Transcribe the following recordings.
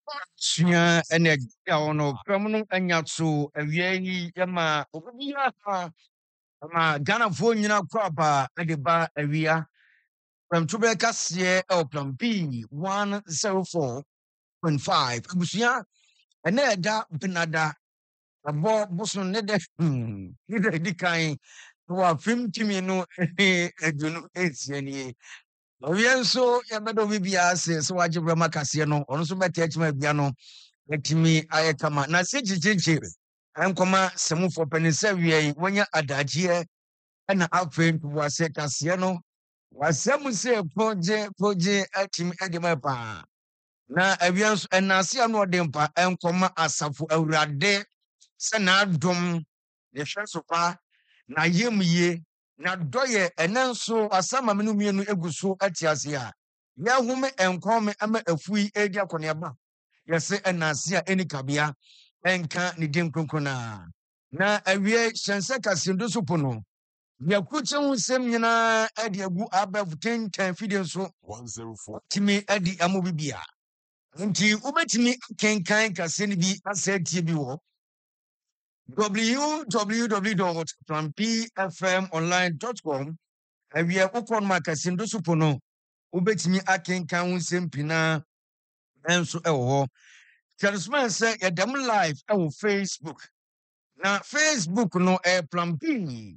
Sua ene ya ono kramono anya so awie yi yama obia ma Ghana fo nyina kwaba de ba awia from tube kase el plan B 104.5 abusua ene eda benada abo boso ne de ne de dikan wa film timi no edunu esiani owie nso yabedo bibia se so wagye makase no ono so bete achima bia no etimi ayekama na se chichichi enkoma semufo penisa wie wonya adagye na afei wase kase no wasem se poje etimi edema pa na awia nso enase ano odempa enkoma asafo awurade se na adom ye hweso pa na yemye na doye enenso asama menu mienu eguso atiase a ya home enkome ama afui edi akoneba yɛsɛ ɛnase a ɛni kabea ɛnka ne din kronkron na awie hyɛnsɛ kasendo so po no yɛkurukye ho nsɛm nyinaa ɛde agu abɛfo tentan fidie nso 104 tumi ɛde amo bibia nti wobɛtumi kenkan kase no bi asɛ tie bi wɔ www.planpfmonline.com awie wokɔ no ma kasendo so po no wobɛtumi akenkan ho nsɛm pinaa ɛnso ɛwɔ hɔ Charisman say ya dem live Facebook. Na Facebook no plan B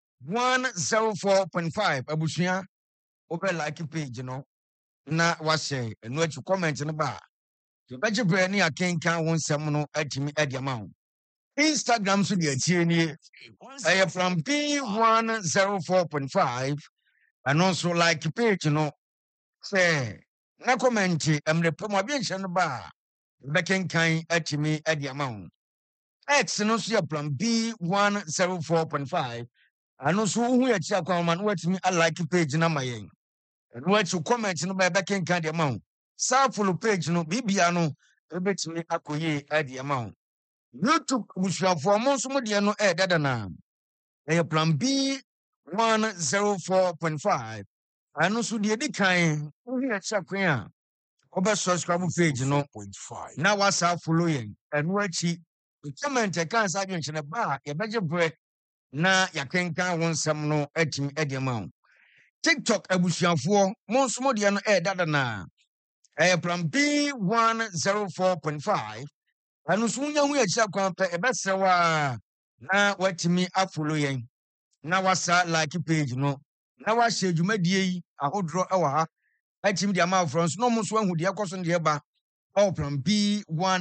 104.5 abusua obe like page no na wa share no achu comment no ba. You beje bre ne akenkan won sem no atimi adiama ho. Instagram so de atie ni plan B 104.5 and also like page no say na comment emre pemo bi enche no ba. Bekenkan atimi adiama ho. X no so plan B 104.5 ano so hu ya chia kwa man watimi like page na mayen and what you comment no by bekenkan adiama ho. Sa follow page no bibia no ebetimi akoye adiama ho. YouTube busuafo mo so mo de no dada na plan B 104.5 ano so de dikan hu ya chia kwa a obe subscribe page no 0.5 na wasa follow yen and wachi comment kan sa dwen chene ba ye beje bre na yakenkan won sam no atimi edema TikTok abusuafo mo nso mo de no dada na plan B 104.5 anu so nya hu ya kira kwan pe ebesewa na watimi afollow yen na wasa like page no na wa share dwumadie yi ahodro ewa ha atimi de ama front no mo so ahu de yakoso de ba plan B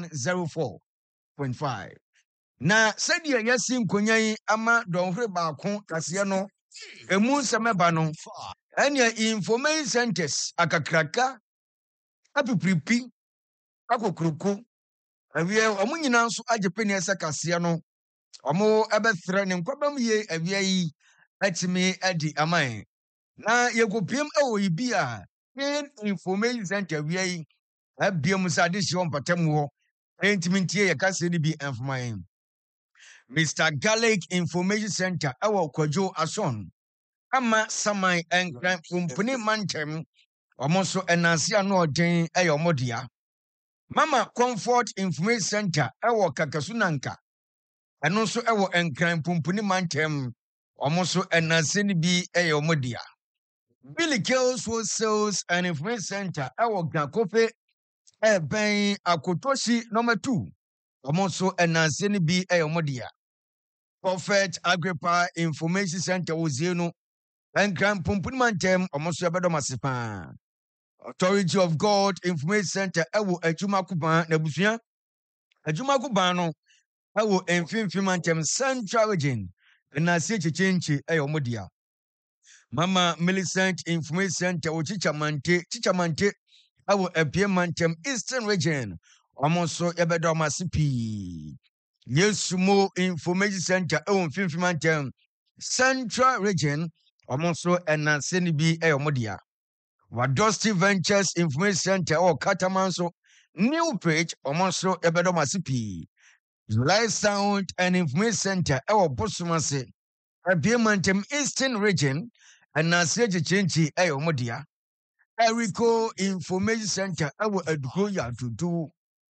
104.5 na sadia yasi nkonyan ama donhre baako kase no emu nsɛmɛba no ɛne information centers akakraka apipripi akokruku awie ɔmo nyina nso agyepe ne ɛsɛ kase no ɔmo ɛbɛthre ne nkwabam ye awie yi atimi adi aman na yɛkopiem ɛwɔ yibi a information center awie yi abiem sɛ ade hye ɔmpatam hɔ ɛntimi ntie yɛ kase no bi ɛmfoman Mr. Garlic Information Center ewo Kwajo Ason ama saman enkran pumpuni mantem omonso enanse ano odin eyomodia Mama Comfort Information Center ewo Kakasunanka eno so ewo enkran pumpuni mantem omonso enanse ni bi eyomodia Billy Kills Sales and Information Center ewo Gakope ben Akotoshi number 2 omonso enanse ni bi eyomodia Prophet Agrippa Information Center Ozieno Enkran Pumpunimantem Omoso Yabedomasipa Authority of God Information Center Ewo Ejumakuban Nebusua Ejumakuban no Ewo Enfimfimantem Central Region Enase Chichinchi Eyomodia Mama Millicent Information Center Chichamante Ewo Epiemantem Eastern Region Omoso Yabedomasipi Yesumo Information Center ewon Finfimantem Central Region omonso enanse ni bi eyomodia Wadosti Ventures Information Center o Katamanso New Page omonso ebedomasipi Live Sound and Information Center ewo Bosumase Abiemantem Eastern Region enanse chichinchi eyomodia Erico Information Center ewo Eduko ya tutu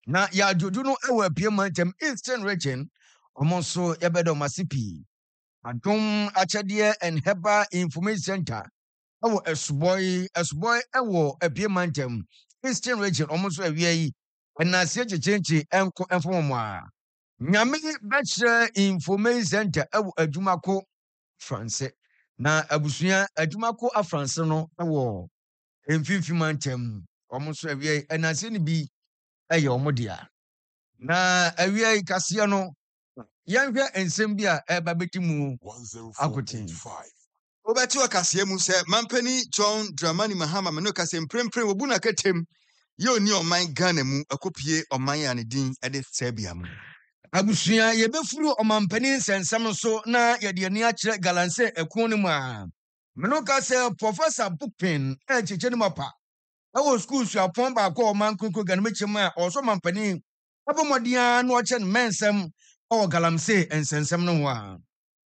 na ya jojo no ewo apie mantam Eastern region omo so yebedo masipi adom akyɛdeɛ and herbal information center ewo esboy ewo apie mantam Eastern region omo so awia yi ɛnaase kyekyenche enko enfomo a nyame bɛkyerɛ information center ewo adwumako France na abusua adwumako afrance no ewo mfimfini mantam omo so awia yi ɛnaase ne bi ɛyɛ omo dia na awia yi kaseɛ no yɛnhwɛ nsɛm bi a ɛba bɛti mu akoten Obeti wakasie mu sɛ mampani John Dramani Mahama me no kase mprempren wobu na ketem ye oni ɔman Ghana mu akopie ɔman ya ne din de Serbia mu. abusua yɛbɛfuru ɔmampani nsɛnsɛm so na yɛde ani akyerɛ galanse ɛko no mu a me no ka sɛ Professor Bookpin ɛkyekye ne mapa ɛwɔ school suapɔn baako a ɔman konko Ghana mekyɛm a ɔsɔ mampani abɔmmɔden a na ɔkyɛ no mɛnsɛm ɛwɔ galamse nsɛnsɛm no ho a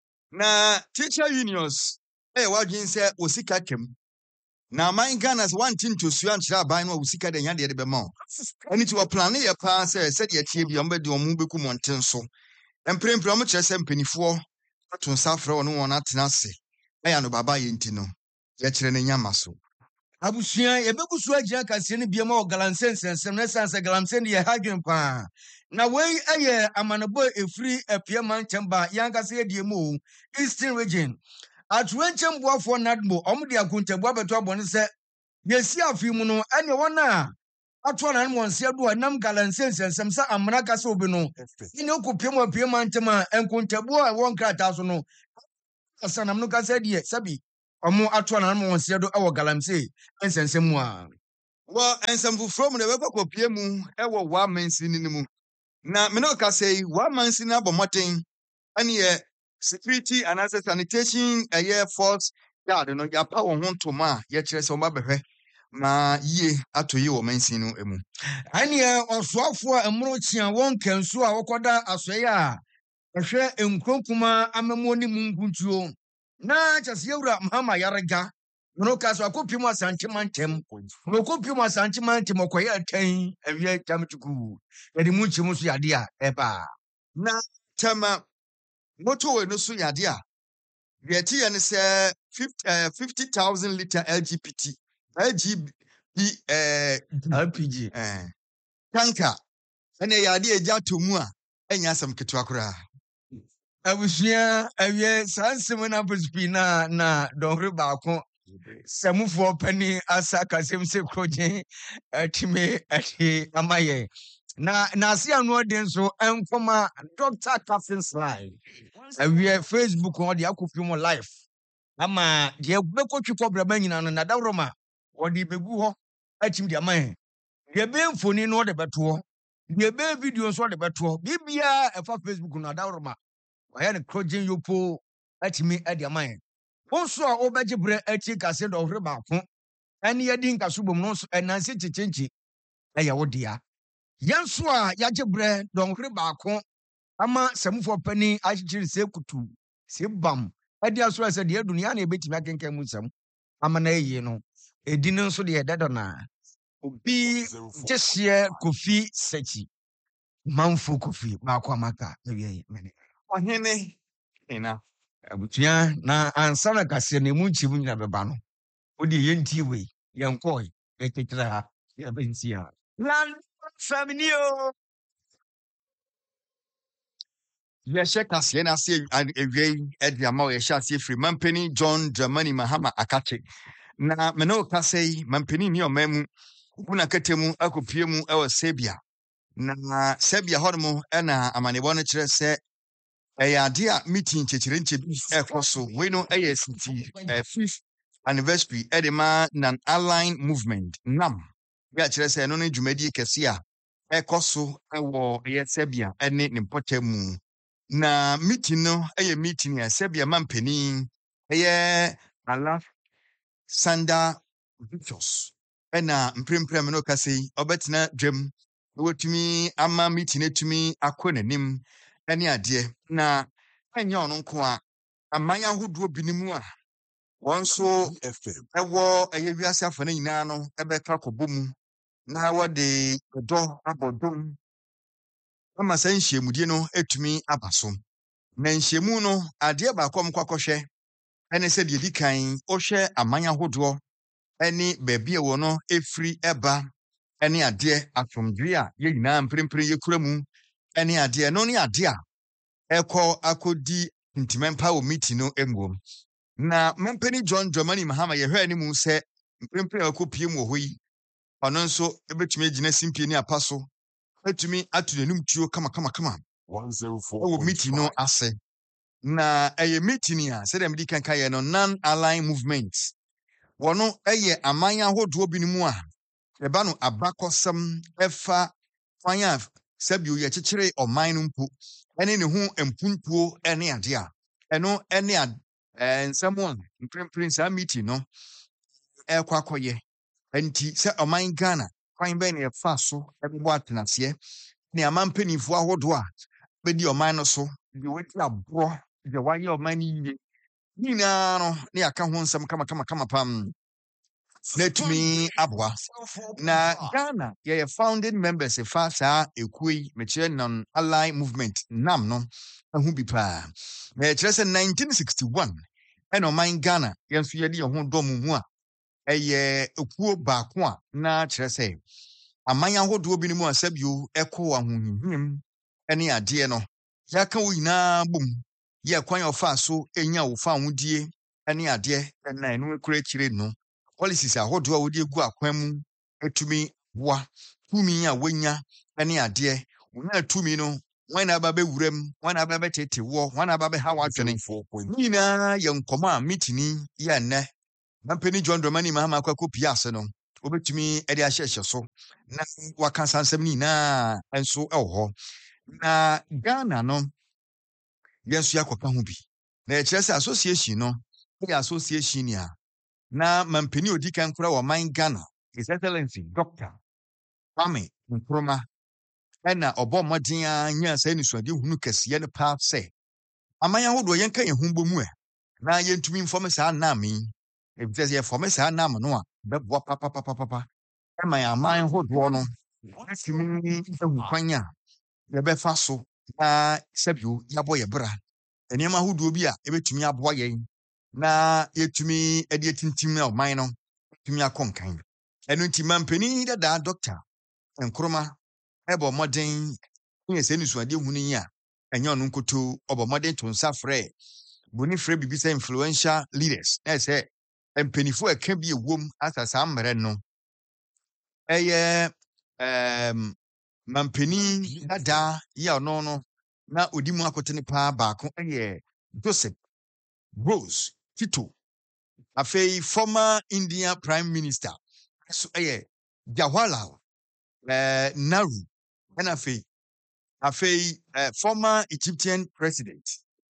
Na teacher unions wadwin sɛ osika kem na man Ghana sɛ wantin to sua nkyerɛ aban no osika de nya de bɛma o ani ti wɔ plan yɛ pa sɛ de atie bia mbɛde ɔmo beku mɔnten so mprempren ɔmo kyerɛ sɛ mpanyinfoɔ ato nsa frɛ wɔn wɔn atena ase ɛyɛ no baba yɛ nti no yɛkyerɛ ne nyama so abusua yɛbɛbusu agyina kaseɛ no biama wɔ galamse nsɛnsɛm na ɛsiane sɛ galamse no yɛ hadwen paa na wei ɛyɛ amanebɔ efiri apie mantam ba yɛankasa yɛdeɛ mu o Eastern region atoankyɛm boafoɔ nadmo ɔmo de akontabuo abɛto abɔne sɛ yɛsi afi mu no ɛne wɔn a atoa na wɔn nsia do a nam galanse nsɛnsɛm sɛ amana kasa obi no ne okopie mu apie mantam a nkontabuo a ɛwɔ nkrataa so no asanam no kasa deɛ sabi ɔmo atoa na wɔn nsia do ɛwɔ galamse nsɛnsɛm mu a wɔ nsɛm foforɔ mu na ɛbɛkɔ kɔpie mu ɛwɔ wamansi ne mu na me no kasa yi wamansi na abɔ mmɔten ɛne yɛ security and sanitation force guard no yapa wɔn ho ntoma a yɛkyerɛ sɛ ɔma bɛhwɛ ma yie ato yi wɔ mansin no mu ɛneɛ ɔsoafoɔ a mmoro kyea wɔn kansu a wɔkɔda asɔe a ɛhwɛ nkronkuma amamuo ne mu nkuntuo na kyɛ sɛ yɛwura Mahama Yarega no ka so akɔpie mu asankyema ntɛm no kɔpie mu asankyema ntɛm ɔkɔyɛ atɛn awia tamtuku yɛde mu nkyɛmu so yade a ɛba na tama motorway no so yade a yɛte yɛ ne sɛ 50,000 liter LPG tanker ɛne yade agya to mu a ɛnyɛ asɛm ketewa koraa abusua awie saa nsɛm no apɔsipi na dɔnhwere baako sɛmufoɔ pani asa kasɛm sɛ kurogye atimi ade ama yɛ na ase ano ɔden nso nkɔma Dr. Captain Slide awie Facebook ɔde akɔpie mu live ama deɛ bɛkɔtwi kɔbrɛma nyina no nadawroma ɔde bɛgu hɔ atim de ama yɛn deɛ bɛyɛ mfoni no ɔde bɛtoɔ deɛ bɛyɛ video nso ɔde bɛtoɔ biribiara ɛfa Facebook no nadawroma ɔyɛ no kurogye yopo atimi de ama yɛn nso a wobɛgye berɛ akyi kase dɔhwere baako ɛne yɛdi nkaso bom no nso ɛnanse kyekyenkye ɛyɛ wo dea yɛn nso a yɛagye berɛ dɔnhwere baako ama sɛmufoɔ pani akyekyere sɛ kutu sɛ bam ɛde aso sɛ deɛ adunia na yɛbɛtumi akenkan mu nsɛm ama na ɛyie no ɛdi no nso deɛ ɛdɛdɔ na obi gyehyeɛ Kofi Sekyi manfo Kofi baako amaka awie mene ɔhene ina abutua na ansa na kaseɛ na emu nkyɛmu nyina bɛba no wode yɛntie wei yɛnkɔe yɛkyekyere ha yɛbɛnti ha land family o yɛhyɛ kaseɛ no ase awia yi ɛde ama wo yɛhyɛ aseɛ firi mampani John Dramani Mahama akakye na me ne wo kasa yi mampani ni ɔman mu wona kata mu akɔpie mu ɛwɔ Serbia na Serbia hɔ nom ɛna amanebɔ no kyerɛ sɛ ɛyɛ ade a meeting kyekyerenkyɛ bi ɛkɔ so wei no ɛyɛ sinti 5th anniversary ɛde ma non-aligned movement NAM bi a kyerɛ sɛ ɛno no dwumadie kɛse a ɛkɔ so ɛwɔ ɛyɛ Serbia ɛne ne mpɔtam mu na meeting no ɛyɛ meeting a Serbia mampanin ɛyɛ Alexander Vučić ɛna mprempren no kasa yi ɔbɛtena dwam na wɔtumi ama meeting atumi akɔ n'anim ɛne adeɛ na ɛnyɛ ɔno nko a aman ahodoɔ bi ne mu a wɔn nso ɛwɔ ɛyɛ wiase afa no nyinaa no ɛbɛka kɔbɔ mu na wɔde dɔ abɔ dom ama sɛ nhyiamudie no atumi aba so. Na nhyiamu no adeɛ baako a mkɔkɔhwɛ ɛne sɛ deɛ di kan wohwɛ aman ahodoɔ ɛne baabi a wɔ no ɛfiri ɛba ɛne adeɛ asomdwee a yɛn nyinaa mprempren yɛkura mu ɛne adeɛ no ne adeɛ a ɛkɔ akɔdi ntimɛmpa wɔ meeting no mmom. Na Mampani John Dramani Mahama yɛhwɛ anim sɛ mprempren a wɔkɔpie mu wɔ hɔ yi ɔno nso ɛbɛtumi agyina simpie ne apa so ɛtumi ato n'anim tuo kama ɛwɔ meeting no ase. Na ɛyɛ meeting a sɛdeɛ mede kanka yɛ no non-aligned movement wɔno ɛyɛ aman ahodoɔ bi no mu a ɛba no abakɔsɛm ɛfa kwan a sɛbio yɛkyekyere ɔman no mpo ɛne ne ho mpuntuo ɛne adeɛ a ɛno ɛne nsɛm a mprempren saa meeting no ɛkɔ akɔyɛ. Nti sɛ ɔman Ghana kwan bɛn na yɛfa so ɛbɛbɔ atenaseɛ ne aman mpanimfoɔ ahodoɔ a bɛdi ɔman no so deɛ wɔadi aborɔ deɛ wɔayɛ ɔman no yie nyinaa no ne yɛaka ho nsɛm kama pam na atumi aboa. Na Ghana yɛyɛ founding members fa saa ekuo yi mekyerɛ non-aligned movement nam no ho bi paa. Na yɛkyerɛ sɛ 1961 ɛna ɔman Ghana yɛn nso yɛde yɛn ho dɔm mu a ɛyɛ ekuo baako a na kyerɛ sɛ aman ahodoɔ bi no mu a sɛbio ɛkɔ ahohihim ɛne adeɛ no yɛaka wo nyinaa bom yɛ kwan a ɔfa so ɛnya wo fa ahodie ɛne adeɛ ɛna ɛno kura akyire no policies ahodoɔ a wɔde egu akwan mu atumi boa tumi a wɔnya ɛne adeɛ wɔnya tumi no wɔn na aba bɛwura mu wɔn na aba bɛtete wɔ wɔn na aba bɛha wadwene nyinaa yɛ nkɔmɔ a meeting yɛ nnɛ Mampani John Dramani Mahama akɔ pie ase no obetumi ɛde ahyɛhyɛ so na waka sansɛm nyinaa nso ɛwɔ hɔ. Na Ghana no yɛn nso yɛakɔka ho bi na yɛkyerɛ sɛ association no ɛyɛ association ni a na mampani odi kan kora wɔ man Ghana His Excellency Dr. Kwame Nkrumah ɛna ɔbɔ mmɔden a nya sɛ nisuade hunu kɛseɛ no paa sɛ aman ahodoɔ yɛnka yɛn ho bɔ mu na yɛntumi mfɔm saa nam yi efisɛ yɛfɔm saa nam no a bɛboa papapapapa ɛma aman ahodoɔ no atumi ahu kwan a yɛbɛfa so na sɛbio yɛabɔ yɛ bra nneɛma ahodoɔ bi a ɛbɛtumi aboa yɛn na yɛtumi ɛde atintim na ɔman no tumi akɔ nkan. Ɛno nti mampani dadaa Dr. Nkrumah ɛbɔ mmɔden nyɛ sɛ nisuade hunu yi a ɛnyɛ ɔno nkoto ɔbɔ mmɔden to nsa frɛ boni frɛ bibi sɛ influential leaders na sɛ mpanifo ɛka bi ɛwom asa saa mmerɛ no ɛyɛ mampani dadaa yi a ɔno no na odi mu akɔtene paa baako ɛyɛ Joseph Broz Tito afei former Indian Prime Minister so ɛyɛ Jawaharlal Nehru ɛna afei former Egyptian President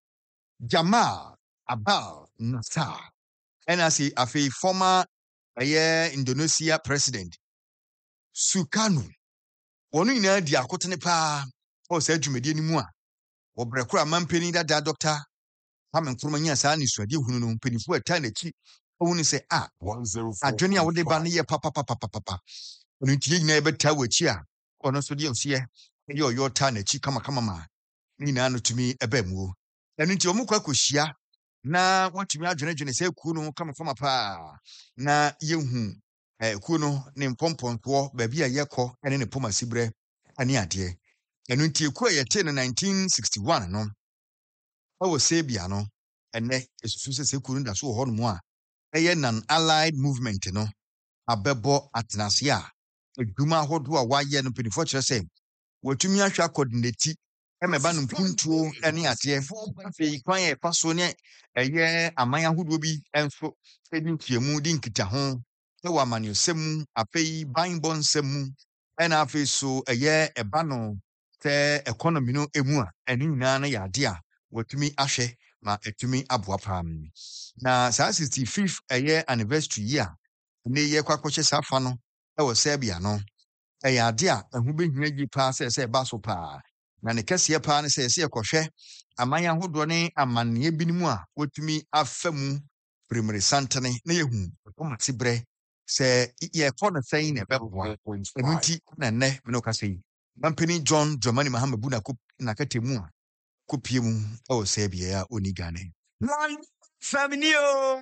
Jamal Abdel Nasser ɛna afei former Indonesia President Sukarno wɔn nyinaa di akotene paa ɔsɛ dwumadie no mu a wɔbrɛ kora mampani dada Dr. Kwame Nkrumah nya saa nisuade hunu no mpanifo ɛta n'akyi ɔhunu sɛ adwene a wɔde ba no yɛ papapapapa ɔno nti yɛ nyinaa yɛbɛtaa wɔ akyi a ɔno nso deɛ ɔseɛ ɛyɛ ɔyɛ ɔtaa n'akyi kama ma ne nyinaa no tumi ɛbɛ muo. Ɛno nti ɔmo kɔ akɔhyia na wɔtumi adwenedwene sɛ kuo no kama paa na yɛhu kuo no ne mpɔmpɔntoɔ baabi a yɛkɔ ɛne ne pɔma siberɛ ɛne adeɛ. Ɛno nti kuo a yɛtee no 1961 no ɛwɔ Serbia no ɛnɛ esusu sɛ kuo no da so wɔ hɔ nom a ɛyɛ non-allied movement no abɛbɔ atenase a adwuma ahodoɔ a wɔayɛ no mpanimfoɔ kyerɛ sɛ wɔatumi ahwɛ akɔdinati ɛmɛba no mpuntuo ɛne adeɛ afei kwan yɛ ɛfa so ne ɛyɛ aman ahodoɔ bi nso ɛdi ntiamu di nkitaho ɛwɔ amanneɛsɛm mu afei banbɔ nsɛm mu ɛna afei so ɛyɛ ɛba no sɛ economy no emu a ɛne nyinaa no yɛ ade a wɔatumi ahwɛ ma ɛtumi aboa paa. Na saa 65th ɛyɛ anniversary yi a ne yɛkɔ akɔhyɛ saa fa no ɛwɔ Serbia no ɛyɛ ade a ɛho bɛhina yi paa sɛ ɛba so paa na ne kɛseɛ paa ne sɛ yɛkɔhwɛ aman ahodoɔ ne amanneɛ bi mu a wɔtumi afa mu primary santene na yɛhu ɔmate berɛ sɛ yɛkɔ no sɛn na ɛbɛboa. Ɛno nti na nnɛ me ne ɔkasa yi Mampeni John Dramani Mahama bu na katemu a kopie mu o se bia a oni Ghana. Live family o.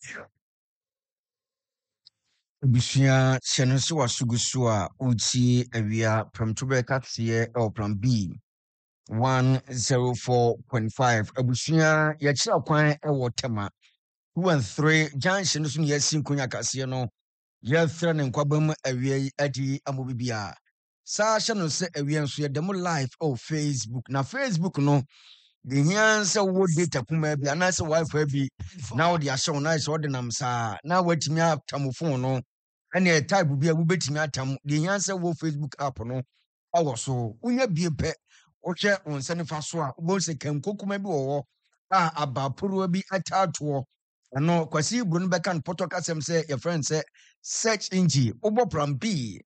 Bishia Shensu Wasugusua Uchi Avia from Tubeka or from B 104.5 Abushia Yachia Kwan Ewotema 2 and 3 Junction Yasin Kunya Casiano Yathan and Kwabum Avia Adi Amubibia Sasha no se Avian Suya Demo Live Facebook na Facebook no the answer would data kuma be an answer wife be now the show nice ordinam sa now wait me up tamuphone no any type will be a bit me atam the answer wo Facebook app no awo so unya bie pe o hwe on sane fa so a bo se kan kokuma bi wo abapuru bi atato no kwasi buru no beka poto kasem se your friend say search engine obo pram B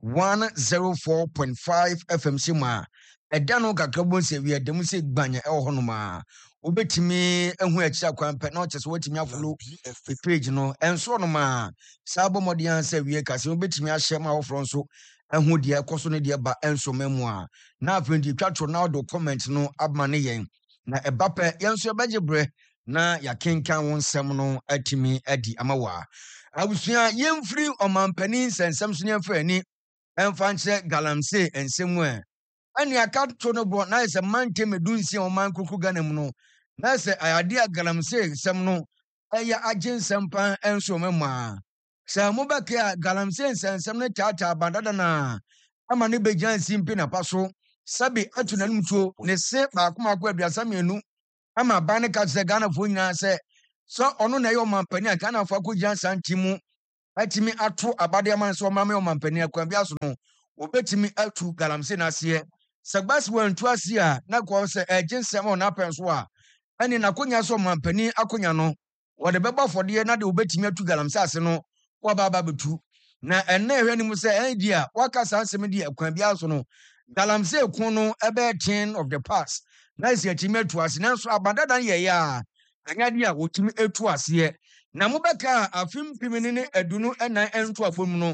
104.5 FM Sima ɛda no kakra se wi ɛdɛm se gbanya ɛwɔ hɔ no ma obetimi ehu akyi akwan pɛ na ɔkyɛ so watimi afolo page no ɛnso no ma saa bɔmɔden se wi ka se obetimi ahyɛ ma wɔfrɔ nso ehu deɛ ɛkɔ so ne deɛ ba ɛnso memu a na afendi twatro na do comment no abma ne yɛn na ɛba pɛ yɛnso ɛbɛgye brɛ na yakenkan wɔn nsɛm no atimi adi amawa abusua yɛmfiri ɔmampanin nsɛnsɛm so ne yɛmfa ani ɛmfa nkyerɛ galamsey nsɛm a ani aka to no bo na se mante medunsi o man kuku Ghana mu no na se ayade galamsey sem no eya agensem pan enso memma sa mo beke galamsey nsensem ne tata bandada na ama ne begyan simpi na paso sabi atunanum tuo ne se ba kuma kwa aduasa mienu ama ba ne ka se Ghana fo nyina se so ono na yo mampani Ghana fo akogyan santimu atimi ato abade aman so mama yo mampani akwa bia so no obetimi atu galamsey na se Sagbas wantu ase a na kwa se agensem o na pen so a ani na konya so mampani akonya no wo de beba fode na de obetimi atu galamsey ase no wo baba betu na enne ehwe ni mu se edi a waka sansem di akwan bia so no galamsey kun no ebe 10 of the past na isi atimi atu ase na so abandada ye ya anya di a wotimi atu ase na mobeka afim pimini ne adunu enan entu afom no 5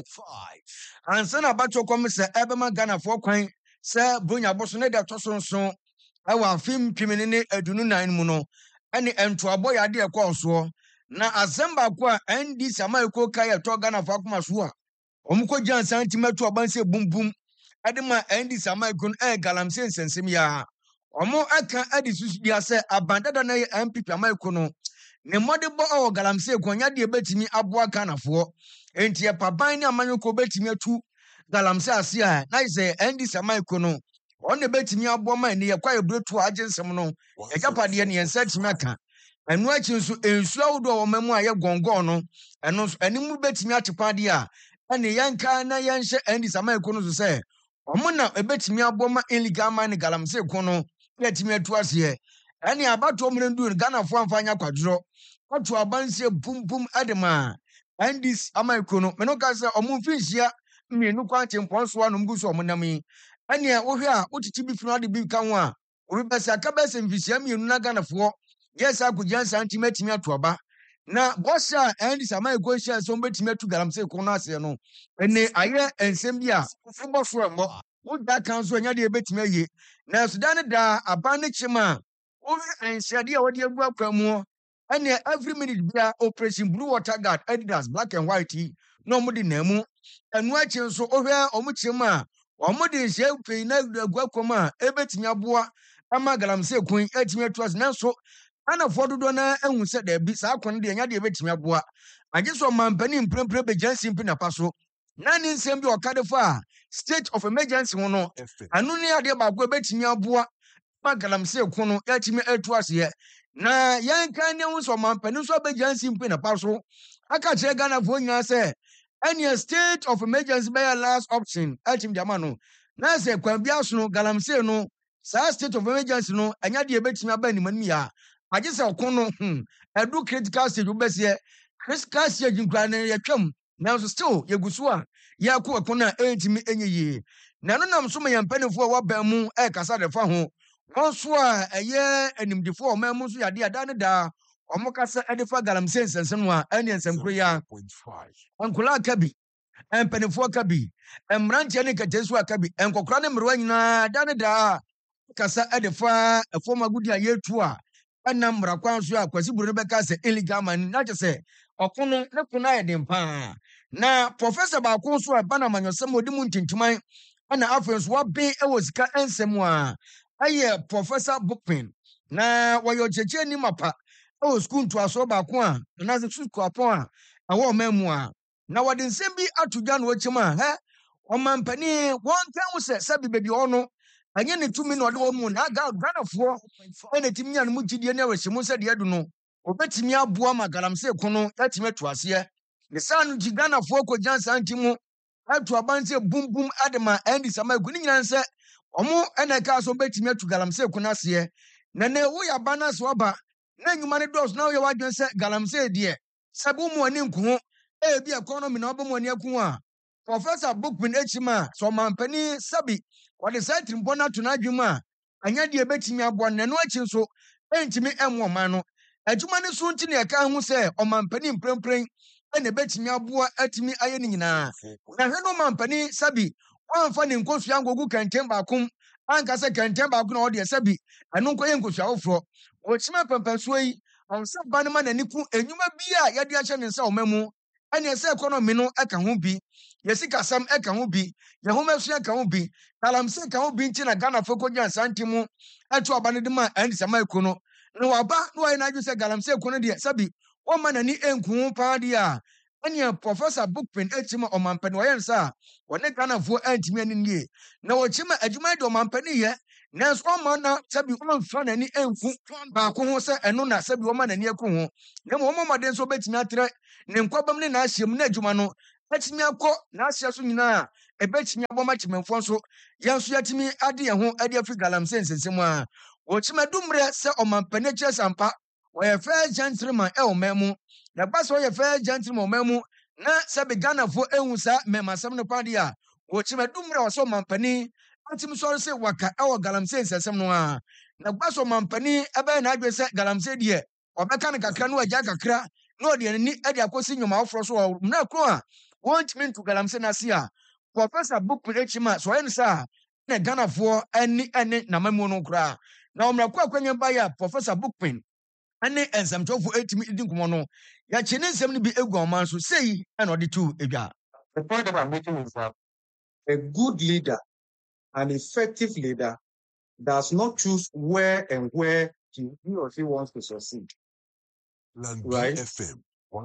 ansa na bacho kom se ebe ma Ghana fo kwan se bonya boso ne da tosonso awa afim pimini ne adunu nan mu no ene entu aboy ade ekọ so na azemba kwa ndi samaiko kai to Ghana fo akoma so a omko jan santimatu abanse bumbum ade ma ndi samaiko galamsey nsensem ya omo aka ade susu dia se abandada na MPP amaiko no ne modebo o galamsey konya de betimi aboa Ghana fo enti e paban ne amanyoko betimi atu galamsey ase a na ise ndi samaiko no on ne betimi aboa man ne yakwa ebretu agensem no ejapade ne yensa timi aka enu achi nso ensu awudo o mamu aye gongon no eno animu betimi atepade a ene yanka na yenhye ndi samaiko no so se omo na ebetimi aboa ma illegal man ne galamsey ko no yetimi atu ase ene abato omrendu Ghana fo amfanya kwadro atu abanse bumbum adema ndis amaiko no meno ka se omo mfinhia mienu kwante mponso anu mguso omonam yi ene wohwe a otiti bi funu ade bi ka ho a obi besa ka besa mfisia mienu na Ghana fo yes akugyan santimetimi atoba na bossa ndis amaiko hia so betimi atu galamsey ko no ase no ene aye ensem bi a fo so embo woda kan so nya de betimi aye na Sudan da aban ne chima obi ensiade a wode agu akwamu ene every minute bia operation blue water guard Adidas black and white no mo de namu enu achi nso ohwe omo chima omo de nsia pei na agu akwamu a ebetimi aboa ama galamsey kun etimi atuas na so ana fododo na ehun se da bi sa kon de nya de ebetimi aboa agiso mampani mprempre be jansi mpi na paso na ni nsem bi okadefo state of emergency hono anu ne ade ba go betimi aboa ma galamsey kun no etimi atuas ye na yanka ne hu so mampani so be jansi mpi na paso aka che Ghana fo nya se any state of emergency by last option etimi jama no na se kwan bia so no galamsey no sa state of emergency no anya de betimi aba ni manu ya agise okon no edu critical stage obese critical stage nkwa na yetwam na so still yegusu a yakọ okon na etimi enyeyi na no nam so me yampanifo a waba mu kasa de fa ho wonso a eye animdifo o mamu so yade ada ne da omo kasa edefa galamsey nsensem a ene nsem kro ya ankula kabi empenifo ka bi emrantie ne katesu aka bi enkokora ne mrewa nyina da ne da kasa edefa efoma gudi a yetu a enam mrakwan so a kwasi buru ne beka se illegal man na se okono ne kuna ye dem pa na professor ba ko so a bana manyosem odi mu ntintiman ana afenso wa be ewo sika ensem a aye Professor Bookpin na wayo cheche ni mapa ewo school to aso ba ko a na se school apon a awo mamu a na wade nsem bi atudwa no ochima he omampani won kan se sabi bebi ono anye ne tumi no de wo mu na Ghanafo ene timi nya no mu gidie na wahyimu se de adu no obetimi aboa magalamse kono yatime to ase ne san gi Ghanafo ko jansa ntimu atu abanse bum bum adema endi sama guni nyina nse omo ene ka so betimi atu galamse kono ase na ne wo ya bana so ba na nyuma ne dos na wo ya wadwen se galamse de sabu mu ani nko bi economy na obomo ani akun a Professor Bookpin echima so mampani sabi wade saitrim bona to na adwuma anya de betimi aboa ne no achi nso entimi enwo man no adwuma ne so nti ne ka hu se omampani mprempren ene betimi aboa atimi aye ni nyina na hwe no mampani sabi wamfa ne nkosua ngogu kenten bakom anka se kenten baako na ode sabi eno nkoye nkosua ofro ochima pempenso yi onse ban ma nani ku enyuma bi a yade ache ne nsa omamu ene se economy no aka ho bi yesika sam eka ho bi ye ho mesu eka ho bi talamse eka ho bi nti na Ghanafo ko gyan santimu etu abane de ma andi sama ekono ne waba no ayi na adwu se galamse ekono de sabi o ma nani enku pa de a ene Professor Bookpin echima omampani wayensa wone Ghanafo antimi ani nie na wochima adwuma de omampani ye nanso o ma na sabi o mfa nani enku ba ko ho se eno na sabi o ma nani eku ho ne mo mo de nso betimi atre ne nkwabam ne na ahyem na adwuma no etimi akọ na asia so nyina ebetimi aboma chimemfo nso yanso yatimi ade ye ho ade afri galamse nsensem a wochima dumre se omampane kire sampa woye fair gentleman e omamu na gbaso woye fair gentleman omamu na se be Ghanafo ehun sa memasem no pade a wochima dumre wo so omampani atimi so se waka e wo galamse nsensem no a na gbaso omampani ebe na adwe se galamse de obeka ne kakra no agya kakra no de ni ade akosi nyoma ofro so na kro a want me to galamse na sia Professor Bookpin echima so yen sa na Ghanafo ani na mamu no kra na omrakwa akwanya ba ya Professor Bookpin ani ensamtofo etimi idi nkomo no ya chene nsem ni bi egu oman so sei na odi tu edwa. The point that I'm making is that a good leader, an effective leader, does not choose where he or she wants to succeed. Right? FM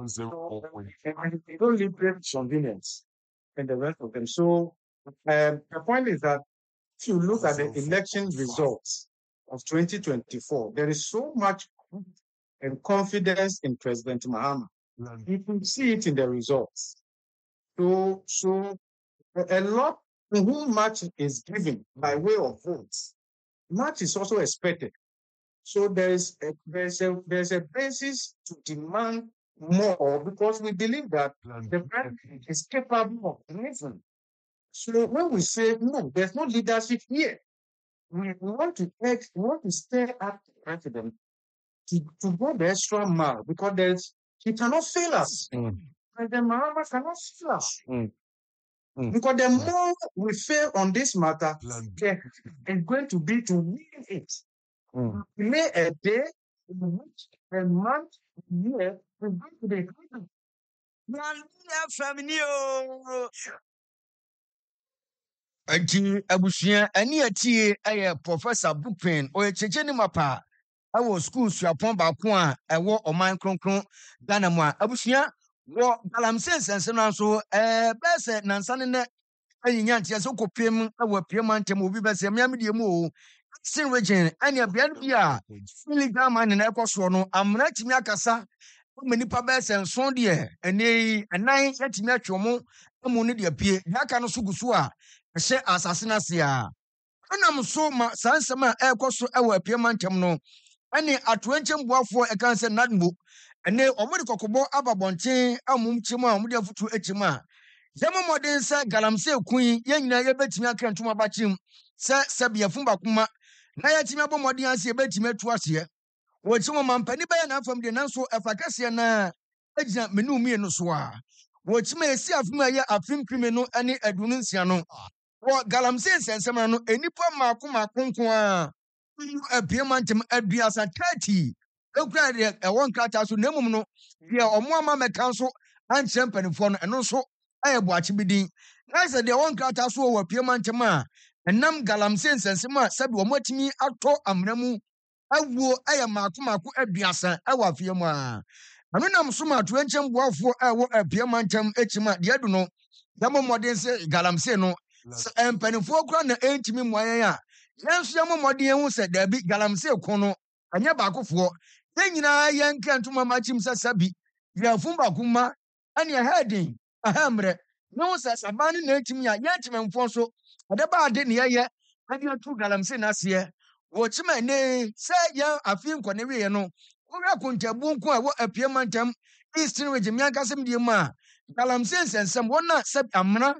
104.5. They don't live convenience and the rest of them. So the point is that if you look at the election results of 2024, there is so much and confidence in President Mahama. You can see it in the results. So a lot to whom much is given by way of votes, much is also expected. So there's a basis to demand more because we believe that the president is capable of anything. So when we say no, there's no leadership here. We want to stay at the president to go the extra mile because he cannot fail us. President Mahama cannot fail us. Because the more we fail on this matter, it's going to be to win it. Delay a day, a week, a month, a year, we're going to the economy. Anti abusua ani atie aye Professor Bookpin o cheche ni mapa awo school suapon ba ko a ewo oman kronkron Ghana mu a abusua wo galamse sense no so be se nansane ne ayinya ntia so kopiem awo piem antem obi be se miam die mu o sin region ani abian bia illegal man na ekoso no amna timi akasa manipa be se nson de ene anan yatimi atwomo amu ne de pie aka no so gusu a hye asase na se a anam so ma sansema ekoso ewo apiem antem no ani atoankyem boafo ekan se nadbo ene omudi kokobo ababonten amum kyem a omudi afutu ekyem a zema modern se galamse kun yenyina yebetimi akantum abachim se biafum bakuma na yatimi abomodin ase yebetimi atu ase wo kyem mampani be na afam de nanso efakase na agina menum mie no so a wɔkyima esi afim a ɛyɛ afim krimi no ne adunu nsia no wɔ galamsey nsɛnsɛm no enipa mako nko a apie mantem aduasa 30 ekura deɛ ɛwɔ nkrataa so na mmom no deɛ ɔmo ama mɛka nso ankyerɛ mpanimfoɔ no ɛno nso ɛyɛ boakye bi din na sɛ deɛ ɛwɔ nkrataa so wɔ apie mantem a ɛnam galamsey nsɛnsɛm a sɛbi wɔn atumi atɔ amena mu awuo ɛyɛ mako aduasa ɛwɔ afie mu a ɛno nam so ma atoa nkyɛn boafoɔ ɛwɔ apie mantem ekyim a deɛ du no yɛmɔ mmɔden sɛ galamsey no mpanimfoɔ kora na ɛntumi mmoa yɛn a yɛn nso yɛmɔ mmɔden yɛn ho sɛ daabi galamsey ko no ɛnyɛ baakofoɔ yɛn nyinaa yɛn nka ntoma makyim sɛ sabi yɛafum baako ma ɛne ɛha den ɛha mmerɛ ne ho sɛ saban no na ɛntumi a yɛn kyimɛmfoɔ nso ɛde baade ne yɛyɛ ɛde atu galamsey n'aseɛ wɔkyima ne sɛ yɛn afei nkɔne wieɛ no wɔyɛ kontabu nko a ɛwɔ apie mantem eastern region miankasɛm deɛ mu a galamsey nsɛnsɛm wɔn a sɛ amena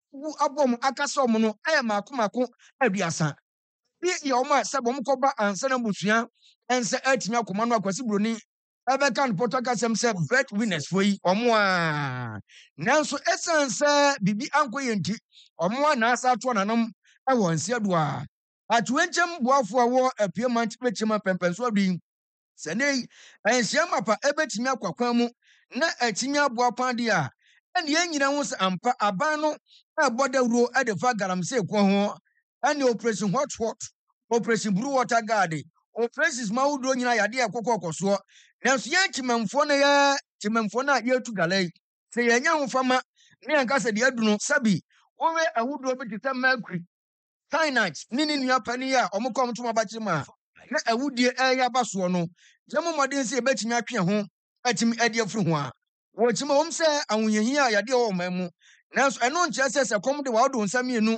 abɔ mu akasa ɔmo no ɛyɛ mako aduasa bi yɛ ɔmo a sɛ ɔmo kɔba ansa na busua ɛnsɛ ɛtumi akɔma no akwasi buroni ɛbɛka no pɔtɔ kasɛm sɛ bread winners fo yi ɔmo a nanso ɛsan sɛ bibi ankɔ yɛ nti ɔmo a naasa atoa nanam ɛwɔ nsia do a atoankyɛm boafoɔ a wɔ apie mantem ekyim a pɛmpɛnso ado yi sɛ ne ɛnhyia mapa ɛbɛtumi akɔ akwan mu na ɛtumi aboa pan deɛ a ɛne yɛn nyina ho sɛ ampa aban no ɛbɔ dawuro ɛde fa galamsey ko ho ɛne operation hot operation blue water guard operations ma wodoɔ nyina yɛade ɛkɔkɔ soɔ nanso yɛn kyimɛmfoɔ no yɛ kyimɛmfoɔ no a yɛtu gala yi sɛ yɛnya ho fama ne yɛnka sɛ deɛ adu no sabi wɔwɛ ahodoɔ bi te sɛ mercury cyanide ne nua pani a ɔmo kɔm to mabakyere mu a na awudie ɛyɛ aba soɔ no yɛmɔ mmɔden sɛ yɛbɛtumi atwe ho atumi ɛde afiri ho a wɔkyima wɔm sɛ ahoyɛhia a yɛde wɔ ɔman mu nanso ɛno nkyerɛ sɛ kɔm de wɔado nsa mmienu